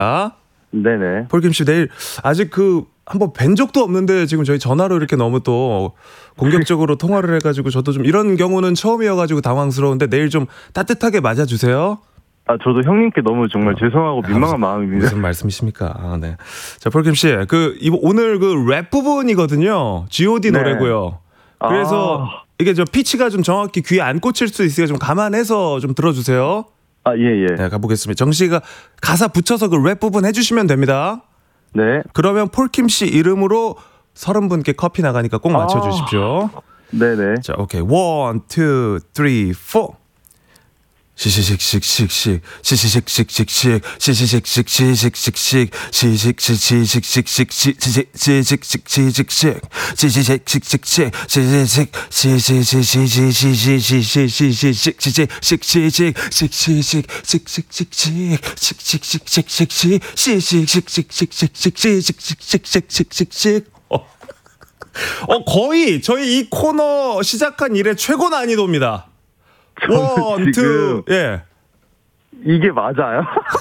네네. 폴킴 씨 내일 아직 한번 뵌 적도 없는데 지금 저희 전화로 이렇게 너무 또 공격적으로 통화를 해가지고 저도 좀 이런 경우는 처음이어가지고 당황스러운데 내일 좀 따뜻하게 맞아주세요. 저도 형님께 너무 정말 죄송하고 민망한 마음입니다. 무슨 말씀이십니까? 네. 자, 폴킴 씨, 오늘 랩 부분이거든요. G.O.D 네. 노래고요. 그래서 이게 피치가 좀 정확히 귀에 안 꽂힐 수 있으니까 좀 감안해서 좀 들어주세요. 예. 네, 가보겠습니다. 정 씨가 가사 붙여서 랩 부분 해주시면 됩니다. 네. 그러면 폴킴 씨 이름으로 30분께 커피 나가니까 꼭 맞춰주십시오. 네네. 자, 오케이. 1, 2, 3, 4. 시시식식식식 시시식식식식 시시식식식식식 거의 저희 이 코너 시작한 이래 최고 난이도입니다. 1, 2, 예. 이게 맞아요?